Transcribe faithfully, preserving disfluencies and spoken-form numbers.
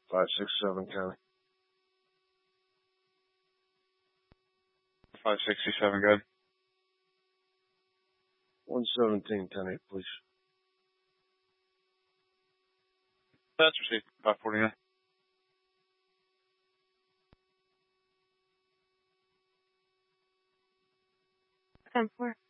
five sixty-seven County. five sixty-seven, good. one seventeen, ten eight, please. That's received. five forty-nine. ten four.